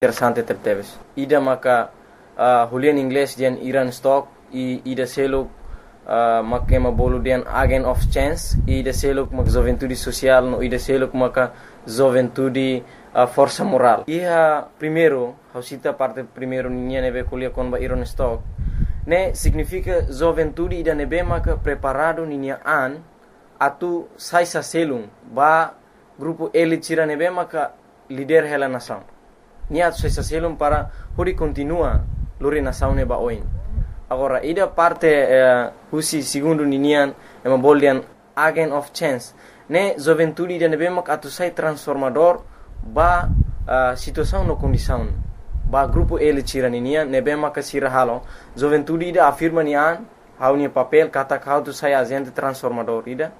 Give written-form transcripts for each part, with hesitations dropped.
interessante terteves. Ida maka hulian inglês dian Iran stock e ida seluk maka bolu dian agent of chance e ida seluk maka juventude social no ida seluk maka juventude força moral. Iha primeiro, hausita parte primeiro ninha nebe kuliah kon ba Iran stock. Ne significa juventude ida nebe maka preparado ninha an atu sai sa selung ba grupo elite cira nebe maka líder hela nação. Niat sai sa selung para huri continua luri nação neba oin. Agora ida parte husi segundo ninian ema boldian agent of chance. Ne juventude ida nebe maka atu sai transformador ba situação no condição. Ba grupo ele cira ninian nebe maka sira halo. Juventude ida afirma nian haunia papel kata kau tu sai agente transformador ida.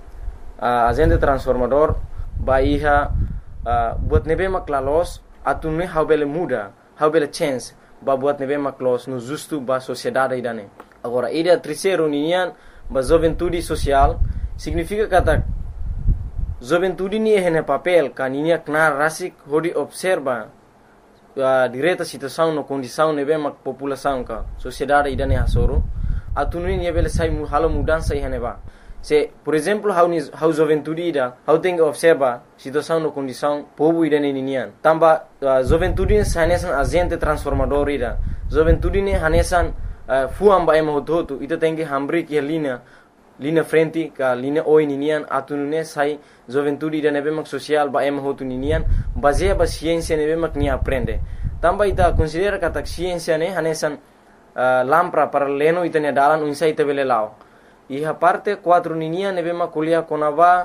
Agente transformador ba iha buat nebe mak lalos atune hau bele muda, hau bele chance ba buat nebe mak los no justo ba sociedade idane. Agora ida terceiro ninian ba juventude social significa kata juventude ni hene papel kaninia knar rasik hodi observa direta situação no condição nebe mak população ka sociedade idane hasoro atune ni bele sai halo mudança ihane ba. Se, por exemplo, hau juventude ida, hau tem que observar situação no condição povo ida ninian. Tamba juventude hanesan agente transformador ida. Juventude ne hanesan fuam ba ema hotu ita tem que hambri que linha frente ka linha oi ninian atunune sai juventude ida nebe mak social ba ema hotu ninian baseia ba ciência nebe mak ni aprende. Tamba ita considera kata ciência ne hanesan lampra para leno ita ne dalan unsa ita bele lao. Iha parte 4 ninia nebe ma kuliah konava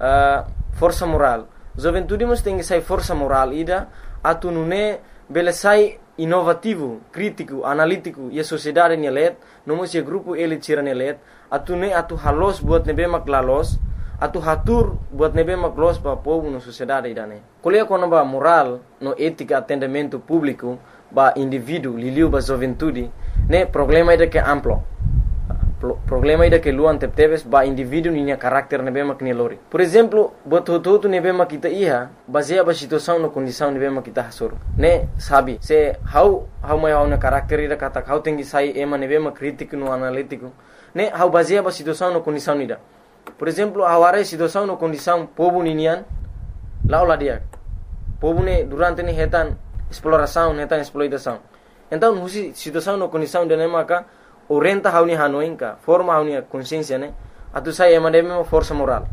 força moral. Juventude mus tem que sai força moral ida atunune bele sai inovativo, crítico, analítico e a sociedade nelet, nomos e grupo ele tira nelet, atune atu halos buat nebe mak lalos, atu hatur buat nebe mak los pa povo no sociedade idane. Kuliah konava moral no ética atendimento público ba indivíduo liliu ba juventude, ne problema ida que amplo. Problema ida que luan tepteves ba indivíduo ninya karakter nebe mak lori. Por exemplo, buat hotu nebe mak kita iha baseia ba situação no condição nebe mak kita hasur. Ne sabi se hau mai hau na karakter ida kata hau tengi sai ema nebe mak crítico no analítico. Ne hau baseia ba situação no condição ida. Por exemplo, haware situação no condição povo ninian laula dia. Povo ne durante ne hetan exploração, hetan exploitação. Então, husi situação no condição de maka orienta hauni hanoinka forma hauni consciência ne atu sai emademe força moral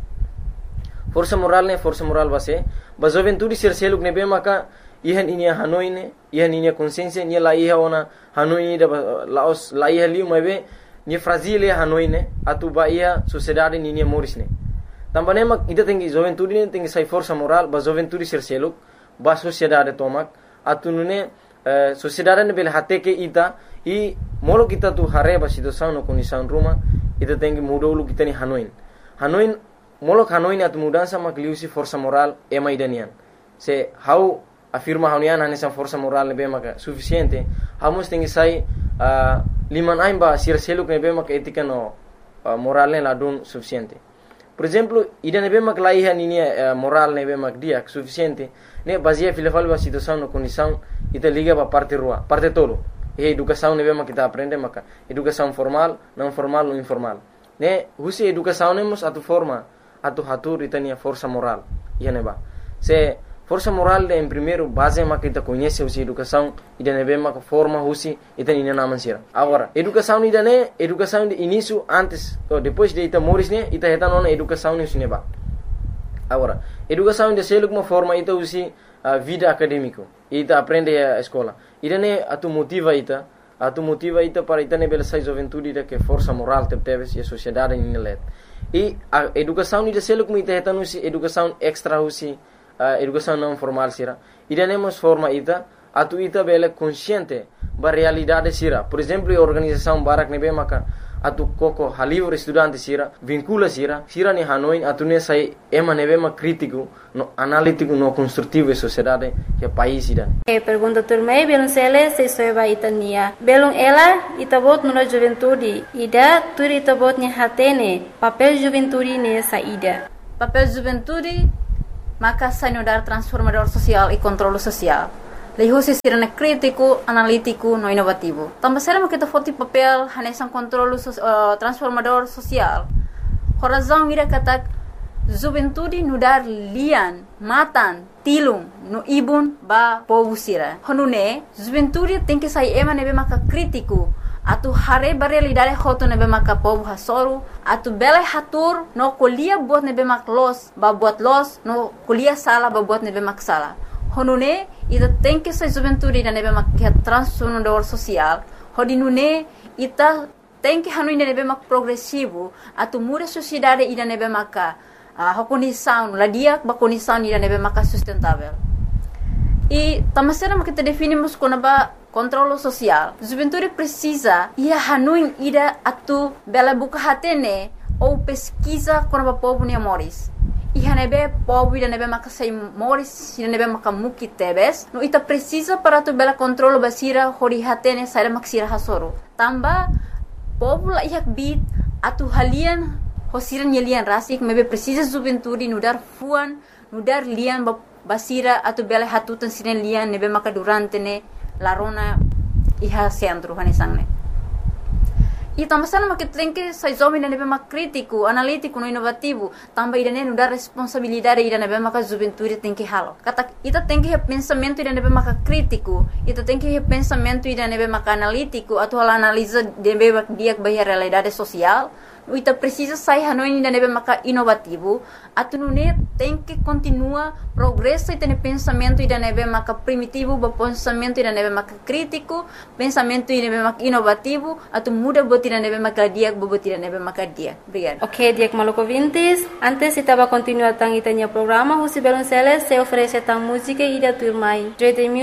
base ba juventude ser seluk nebe maka ihan inia hanoine ihan inia consciência ni la iha ona hanoi da laos la iha liu mebe ni fragile hanoine atu ba ia sociedade ni moris ne tambane mak ida tengi juventude ne tengi sai força moral ba juventude ser seluk ba sociedade tomak atu nune sociedade ne bel hate ke ita e molo kita tu hareba situação no condição ruma ita tem que mudar o kita ni hanoin molo hanoin atu mudança mak liusi força moral ema idanian se hau afirma haunian hanesa força moral nebe maka suficiente hamos tem que sai liman aimba sir seluk nebe maka etika no moral ne ladun suficiente. Por exemplo, ida nebe mak laiha ninia moral nebe mak dia suficiente ne baseia filafal ba situação no condição ita liga ba parte rua parte tolo. E educação nebe mak kita aprende maka educação formal, não formal ou informal. Ne husi educação nemos atu forma atu hatur itania força moral. Ia neba. Se força moral de em primeiro base mak kita conhece husi educação ida nebe mak forma husi itania naman sira. Agora, educação ida ne educação de início antes ou depois de ita moris ne ita heta nona educação ne neba. Agora, educação de seluk uma forma ita husi vida acadêmico. Ita aprende a escola. Ida ne atu motiva ita para ita ne bela sai juventude ida que força moral tepteves e a sociedade ni let. E a educação ida seluk mu ita heta nusi educação extra husi educação não formal sira. Ida ne mos forma ita atu ita bela consciente ba realidade sira. Por exemplo, a organização barak nebe maka atu koko halivre estudante sira vincula sira ni hanoin atu ne sai ema nebe mak crítico no analítico no construtivo e sociedade que país ida. Pergunta turmei belum sele se soeba itania belum ela itabot no juventude ida turi itabot ni hatene papel juventude ne saída papel juventude maka sanudar transformador social e controle social Lehosi sirene crítico, analítico, no inovativo. Também será que foti papel hanesan controle transformador social. Horazão ira katak juventude no dar lian, matan, tilung, no ibun ba povo sira. Honune, juventude tem que sair ema nebe maka crítico. Atu hare realidade hoto nebe maka povo hasoru. Atu bele hatur no kolia buat nebe mak los, ba buat los, no kolia sala ba buat nebe mak sala. Honune, ita tem que sair juventude ida nebe mak transformador social. Hodinune, ita tem que hanui nebe mak progressivo. Atu muda sociedade ida nebe maka condição, ladia ba condição ida nebe maka sustentável. E tamasera kita definimos como controle social. Juventude precisa ia hanui ida atu bela buka hatene ou pesquisa como povo ne moris. E hanebe povo ida nebe maka sei moris, ida nebe maka muki tebes. No ita precisa para tu bela controle basira hori hatene sai maksira hasoro. Tamba povo la ihak bit atu halian hosiran yelian rasik mebe precisa juventude nudar fuan, nudar lian basira atu bela hatutan sinen lian nebe maka durante ne larona iha centro hanesangne. E tamasana makin tem que sai zomi nebe maka crítico, analítico, no inovativo, tamba ida ne nudar responsabilidade ida nebe maka juventude tem que halo. Kata ita tem que pensamento ida nebe maka crítico, ita tem que pensamento ida nebe maka analítico, atu hala analisa nebe dia bahia realidade social. Ita precisa sair hanoi ainda nebe maka inovativo. Atu nune tem que continua progresso e ter pensamento ida nebe maka primitivo, ba pensamento ida nebe maka crítico, pensamento ida nebe maka inovativo. Atu muda bot ida nebe maka dia, bot ida nebe maka dia. Obrigado. Ok, Diak Maluco Vintes. Antes estava continuando tang itanya programa, José Belonceles se oferece tang música e da turmai.